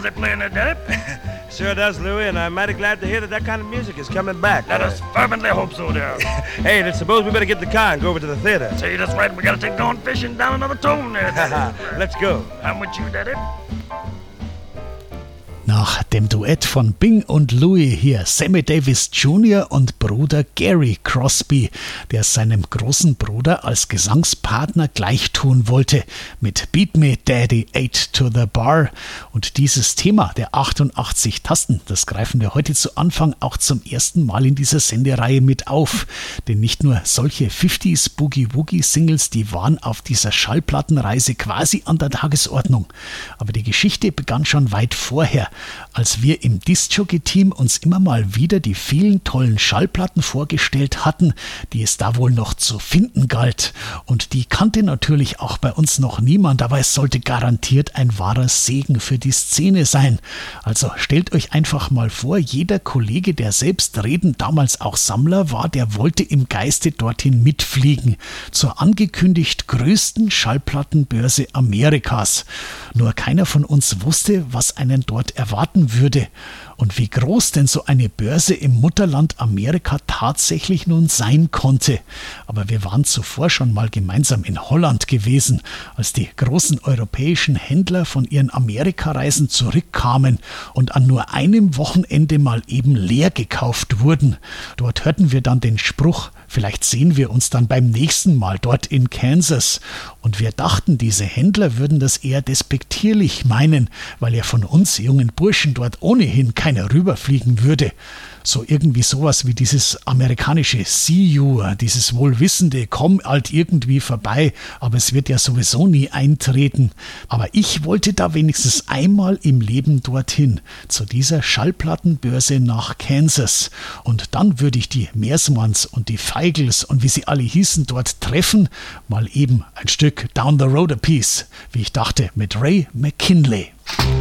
They playing that, Dad? Sure does, Louie, and I'm mighty glad to hear that kind of music is coming back. Let us fervently hope so, dear. Hey, then suppose we better get the car and go over to the theater. See, that's right. We gotta take Dawn fishing down another tone there, Daddy. Let's go. I'm with you, Daddy. Nach dem Duett von Bing und Louie hier Sammy Davis Jr. und Bruder Gary Crosby, der seinem großen Bruder als Gesangspartner gleichtun wollte mit Beat Me Daddy 8 to the Bar. Und dieses Thema der 88 Tasten, das greifen wir heute zu Anfang auch zum ersten Mal in dieser Sendereihe mit auf. Denn nicht nur solche 50s Boogie-Woogie-Singles, die waren auf dieser Schallplattenreise quasi an der Tagesordnung. Aber die Geschichte begann schon weit vorher, als wir im Disc-Jockey-Team uns immer mal wieder die vielen tollen Schallplatten vorgestellt hatten, die es da wohl noch zu finden galt. Und die kannte natürlich auch bei uns noch niemand, aber es sollte garantiert ein wahrer Segen für die Szene sein. Also stellt euch einfach mal vor, jeder Kollege, der selbstredend damals auch Sammler war, der wollte im Geiste dorthin mitfliegen, zur angekündigt größten Schallplattenbörse Amerikas. Nur keiner von uns wusste, was einen dort erwarten würde und wie groß denn so eine Börse im Mutterland Amerika tatsächlich nun sein konnte. Aber wir waren zuvor schon mal gemeinsam in Holland gewesen, als die großen europäischen Händler von ihren Amerikareisen zurückkamen und an nur einem Wochenende mal eben leer gekauft wurden. Dort hörten wir dann den Spruch: Vielleicht sehen wir uns dann beim nächsten Mal dort in Kansas. Und wir dachten, diese Händler würden das eher despektierlich meinen, weil ja von uns jungen Burschen dort ohnehin keiner rüberfliegen würde. So irgendwie sowas wie dieses amerikanische See you, dieses wohlwissende komm halt irgendwie vorbei, aber es wird ja sowieso nie eintreten. Aber ich wollte da wenigstens einmal im Leben dorthin, zu dieser Schallplattenbörse nach Kansas. Und dann würde ich die Meersmanns und die Feigls und wie sie alle hießen dort treffen, mal eben ein Stück Down the Road a Piece, wie ich dachte, mit Ray McKinley.